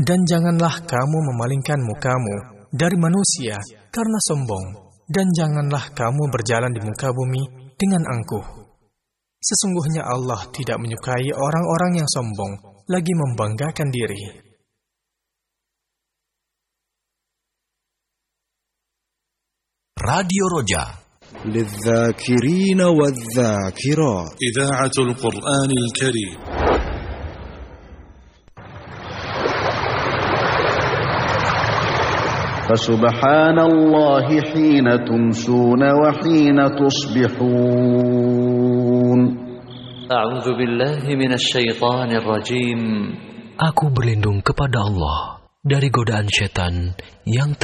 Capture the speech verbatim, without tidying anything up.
Dan janganlah kamu memalingkan mukamu dari manusia karena sombong, dan janganlah kamu berjalan di muka bumi dengan angkuh. Sesungguhnya Allah tidak menyukai orang-orang yang sombong, lagi membanggakan diri. Radio Roja للذاكرين والذاكرات إذاعة القرآن الكريم. فسبحان الله حين تمسون وحين تصبحون. أعوذ بالله من الشيطان الرجيم. Aku berlindung kepada Allah dari godaan setan yang